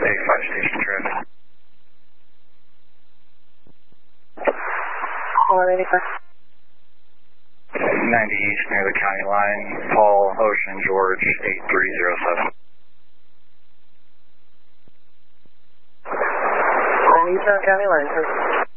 take 5 station traffic. 185. 90 east near the county line, Paul, Ocean, George, 8307. 90 east on county line, sir.